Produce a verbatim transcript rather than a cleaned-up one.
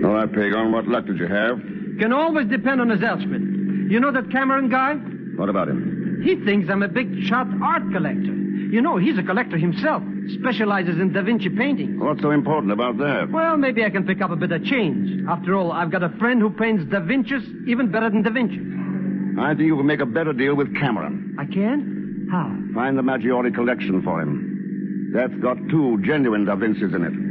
All right, Pagon, what luck did you have? Can always depend on his outfit. You know that Cameron guy? What about him? He thinks I'm a big shot art collector. You know, he's a collector himself. Specializes in Da Vinci painting. What's so important about that? Well, maybe I can pick up a bit of change. After all, I've got a friend who paints Da Vinci's even better than Da Vinci. I think you can make a better deal with Cameron. I can? How? Find the Maggiore collection for him. That's got two genuine Da Vinci's in it.